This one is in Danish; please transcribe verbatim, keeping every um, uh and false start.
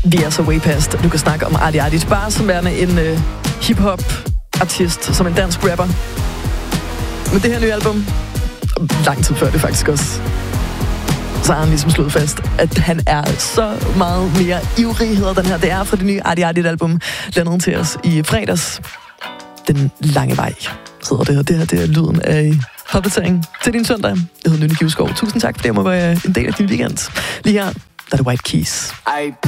Vi er så way past. Du kan snakke om Artie Artie bare som værende en uh, hip-hop-artist, som en dansk rapper. Men det her nye album, lang tid før det faktisk også, så har han ligesom slået fast, at han er så meget mere ivrig, hedder den her. Det er fra det nye Artie Artie-album, landet til os i fredags. Den lange vej hedder det her. Det her det er lyden af opdatering til din søndag. Jeg hedder Nynne Giveskov. Tusind tak, for det må være en del af din weekend. Lige her, der er det White Keys. I